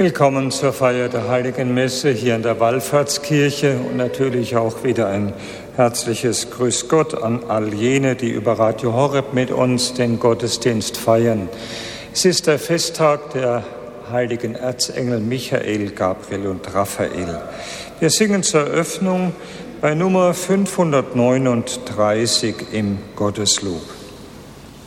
Willkommen zur Feier der Heiligen Messe hier in der Wallfahrtskirche und natürlich auch wieder ein herzliches Grüß Gott an all jene, die über Radio Horeb mit uns den Gottesdienst feiern. Es ist der Festtag der heiligen Erzengel Michael, Gabriel und Raphael. Wir singen zur Eröffnung bei Nummer 539 im Gotteslob.